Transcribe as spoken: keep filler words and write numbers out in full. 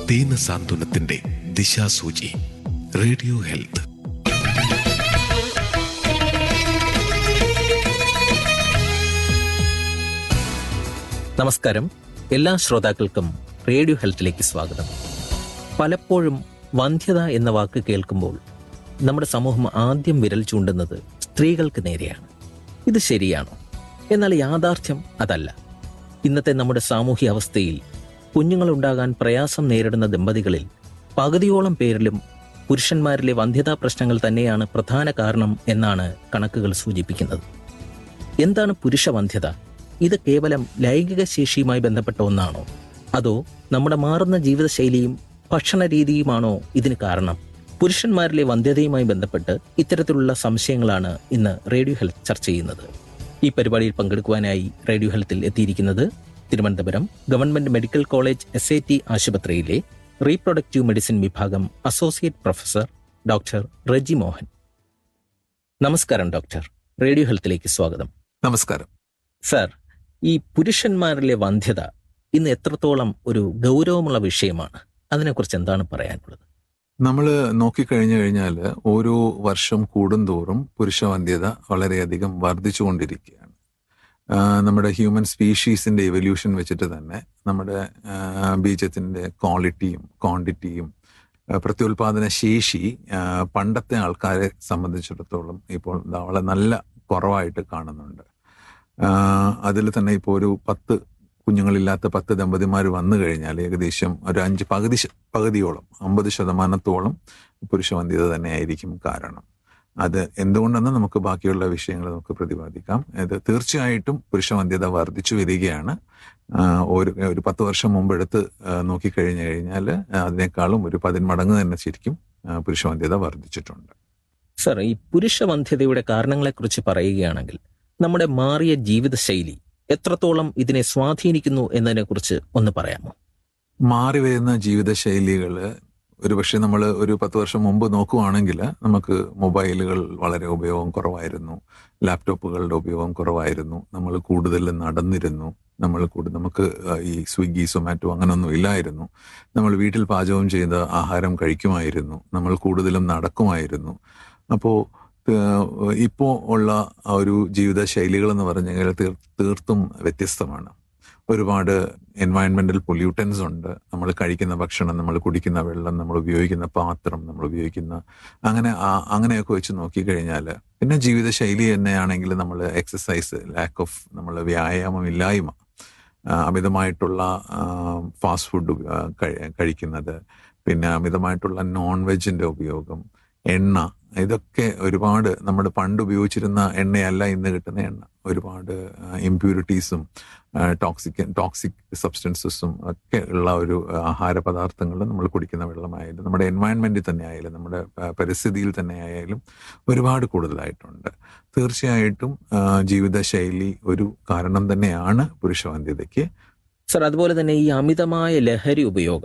ദീന സാന്ത്വനത്തിന്റെ ദിശാസൂചി. Radio health. നമസ്കാരം. എല്ലാ ശ്രോതാക്കൾക്കും റേഡിയോ ഹെൽത്തിലേക്ക് സ്വാഗതം. പലപ്പോഴും വന്ധ്യത എന്ന വാക്ക് കേൾക്കുമ്പോൾ നമ്മുടെ സമൂഹം ആദ്യം വിരൽ ചൂണ്ടുന്നത് സ്ത്രീകൾക്ക് നേരെയാണ്. ഇത് ശരിയാണോ? എന്നാൽ യാഥാർത്ഥ്യം അതല്ല. ഇന്നത്തെ നമ്മുടെ സാമൂഹ്യ അവസ്ഥയിൽ കുഞ്ഞുങ്ങളുണ്ടാകാൻ പ്രയാസം നേരിടുന്ന ദമ്പതികളിൽ പകുതിയോളം പേരിലും പുരുഷന്മാരിലെ വന്ധ്യതാ പ്രശ്നങ്ങൾ തന്നെയാണ് പ്രധാന കാരണം എന്നാണ് കണക്കുകൾ സൂചിപ്പിക്കുന്നത്. എന്താണ് പുരുഷ വന്ധ്യത? ഇത് കേവലം ലൈംഗിക ശേഷിയുമായി ബന്ധപ്പെട്ട ഒന്നാണോ? അതോ നമ്മുടെ മാറുന്ന ജീവിതശൈലിയും ഭക്ഷണ രീതിയുമാണോ ഇതിന് കാരണം? പുരുഷന്മാരിലെ വന്ധ്യതയുമായി ബന്ധപ്പെട്ട് ഇത്തരത്തിലുള്ള സംശയങ്ങളാണ് ഇന്ന് റേഡിയോ ഹെൽത്ത് ചർച്ച ചെയ്യുന്നത്. ഈ പരിപാടിയിൽ പങ്കെടുക്കുവാനായി റേഡിയോ ഹെൽത്തിൽ എത്തിയിരിക്കുന്നത് Thiruvananthapuram government medical college S I T ആശുപത്രിയിലെ റീപ്രൊഡക്റ്റീവ് മെഡിസിൻ വിഭാഗം associate professor doctor Reji Mohan. നമസ്കാരം ഡോക്ടർ. റേഡിയോ ഹെൽത്തിലേക്ക് സ്വാഗതം. നമസ്കാരം സർ, ഈ പുരുഷന്മാരിലെ വന്ധ്യത ഇന്ന് എത്രത്തോളം ഒരു ഗൗരവമുള്ള വിഷയമാണ്? അതിനെക്കുറിച്ച് എന്താണ് പറയാനുള്ളത്? നമ്മൾ നോക്കിക്കഴിഞ്ഞു കഴിഞ്ഞാൽ ഓരോ വർഷം കൂടുന്തോറും പുരുഷ വന്ധ്യത വളരെയധികം വർദ്ധിച്ചുകൊണ്ടിരിക്കുകയാണ്. നമ്മുടെ ഹ്യൂമൻ സ്പീഷീസിന്റെ എവല്യൂഷൻ വെച്ചിട്ട് തന്നെ നമ്മുടെ ബീജത്തിന്റെ ക്വാളിറ്റിയും ക്വാണ്ടിറ്റിയും പ്രത്യുൽപാദന ശേഷി പണ്ടത്തെ ആൾക്കാരെ സംബന്ധിച്ചിടത്തോളം ഇപ്പോൾ വളരെ നല്ല കുറവായിട്ട് കാണുന്നുണ്ട്. അതിൽ തന്നെ ഇപ്പോൾ ഒരു പത്ത് കുഞ്ഞുങ്ങളില്ലാത്ത പത്ത് ദമ്പതിമാർ വന്നു കഴിഞ്ഞാൽ ഏകദേശം ഒരു അഞ്ച് പകുതി പകുതിയോളം അമ്പത് ശതമാനത്തോളം പുരുഷ വന്ധ്യത തന്നെയായിരിക്കും കാരണം. അത് എന്തുകൊണ്ടെന്ന് നമുക്ക് ബാക്കിയുള്ള വിഷയങ്ങൾ നമുക്ക് പ്രതിപാദിക്കാം. ഇത് തീർച്ചയായിട്ടും പുരുഷ വന്ധ്യത വർദ്ധിച്ചു വരികയാണ്. ഒരു ഒരു പത്ത് വർഷം മുമ്പ് എടുത്ത് നോക്കിക്കഴിഞ്ഞു കഴിഞ്ഞാൽ അതിനേക്കാളും ഒരു പതിന്മടങ്ങ് തന്നെ ശരിക്കും പുരുഷ വന്ധ്യത വർദ്ധിച്ചിട്ടുണ്ട്. സർ, ഈ പുരുഷ വന്ധ്യതയുടെ കാരണങ്ങളെക്കുറിച്ച് പറയുകയാണെങ്കിൽ നമ്മുടെ മാറിയ ജീവിതശൈലി എത്രത്തോളം ഇതിനെ സ്വാധീനിക്കുന്നു എന്നതിനെക്കുറിച്ച് ഒന്ന് പറയാമോ? മാറി വരുന്ന ജീവിതശൈലികള് ഒരുപക്ഷെ നമ്മൾ ഒരു പത്ത് വർഷം മുമ്പ് നോക്കുവാണെങ്കിൽ നമുക്ക് മൊബൈലുകൾ വളരെ ഉപയോഗം കുറവായിരുന്നു, ലാപ്ടോപ്പുകളുടെ ഉപയോഗം കുറവായിരുന്നു, നമ്മൾ കൂടുതൽ നടന്നിരുന്നു, നമ്മൾ കൂടുതൽ നമുക്ക് ഈ സ്വിഗ്ഗി സൊമാറ്റോ അങ്ങനെയൊന്നും ഇല്ലായിരുന്നു. നമ്മൾ വീട്ടിൽ പാചകം ചെയ്ത ആഹാരം കഴിക്കുമായിരുന്നു, നമ്മൾ കൂടുതലും നടക്കുമായിരുന്നു. അപ്പോൾ ഇപ്പോൾ ഉള്ള ഒരു ജീവിത ശൈലികൾ എന്ന് പറഞ്ഞു കഴിഞ്ഞാൽ തീർ തീർത്തും വ്യത്യസ്തമാണ്. ഒരുപാട് എൻവയൺമെന്റൽ പൊല്യൂട്ടൻസ് ഉണ്ട്. നമ്മൾ കഴിക്കുന്ന ഭക്ഷണം, നമ്മൾ കുടിക്കുന്ന വെള്ളം, നമ്മൾ ഉപയോഗിക്കുന്ന പാത്രം, നമ്മൾ ഉപയോഗിക്കുന്ന അങ്ങനെ അങ്ങനെയൊക്കെ വെച്ച് നോക്കിക്കഴിഞ്ഞാൽ പിന്നെ ജീവിതശൈലി തന്നെയാണെങ്കിൽ നമ്മൾ എക്സസൈസ്, ലാക്ക് ഓഫ് നമ്മൾ വ്യായാമം ഇല്ലായ്മ, അമിതമായിട്ടുള്ള ഫാസ്റ്റ് ഫുഡ് കഴിക്കുന്നത്, പിന്നെ അമിതമായിട്ടുള്ള നോൺ വെജിന്റെ ഉപയോഗം, എണ്ണ, ഇതൊക്കെ ഒരുപാട് നമ്മൾ പണ്ട് ഉപയോഗിച്ചിരുന്ന എണ്ണയല്ല ഇന്ന് കിട്ടുന്ന എണ്ണ. ഒരുപാട് ഇംപ്യൂരിറ്റീസും ടോക്സിക് ടോക്സിക് സബ്സ്റ്റൻസസും ഒക്കെ ഉള്ള ഒരു ആഹാര പദാർത്ഥങ്ങൾ നമ്മൾ കുടിക്കുന്ന വെള്ളമായാലും നമ്മുടെ എൻവയൺമെന്റിൽ തന്നെ ആയാലും നമ്മുടെ പരിസ്ഥിതിയിൽ തന്നെ ആയാലും ഒരുപാട് കൂടുതലായിട്ടുണ്ട്. തീർച്ചയായിട്ടും ജീവിതശൈലി ഒരു കാരണം തന്നെയാണ് പുരുഷ വന്ധ്യതയ്ക്ക്. സർ, അതുപോലെ തന്നെ ഈ അമിതമായ ലഹരി ഉപയോഗം